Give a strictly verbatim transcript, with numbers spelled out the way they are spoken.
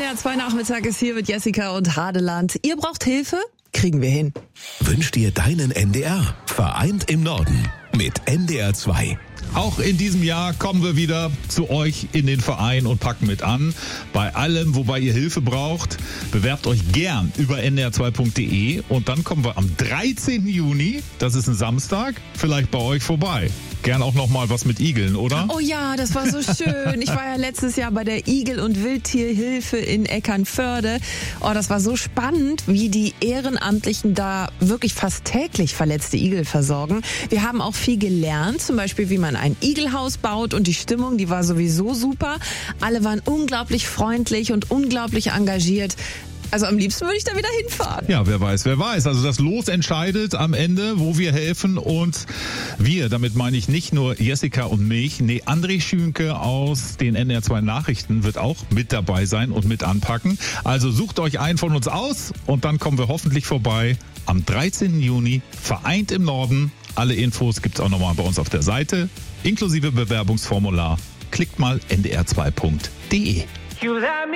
R zwei Nachmittag ist hier mit Jessica und Hadeland. Ihr braucht Hilfe? Kriegen wir hin. Wünsch dir deinen N D R. Vereint im Norden mit N D R zwei. Auch in diesem Jahr kommen wir wieder zu euch in den Verein und packen mit an. Bei allem, wobei ihr Hilfe braucht, bewerbt euch gern über n d r zwei punkt d e und dann kommen wir am dreizehnten Juni, das ist ein Samstag, vielleicht bei euch vorbei. Gern auch noch mal was mit Igeln, oder? Oh ja, das war so schön. Ich war ja letztes Jahr bei der Igel- und Wildtierhilfe in Eckernförde. Oh, das war so spannend, wie die Ehrenamtlichen da wirklich fast täglich verletzte Igel versorgen. Wir haben auch viel gelernt, zum Beispiel, wie man ein Igelhaus baut, und die Stimmung, die war sowieso super. Alle waren unglaublich freundlich und unglaublich engagiert. Also am liebsten würde ich da wieder hinfahren. Ja, wer weiß, wer weiß. Also das Los entscheidet am Ende, wo wir helfen, und wir, damit meine ich nicht nur Jessica und mich, nee, André Schünke aus den N D R zwei Nachrichten wird auch mit dabei sein und mit anpacken. Also sucht euch einen von uns aus und dann kommen wir hoffentlich vorbei am dreizehnten Juni, vereint im Norden. Alle Infos gibt's auch nochmal bei uns auf der Seite, inklusive Bewerbungsformular. Klickt mal n d r zwei punkt d e.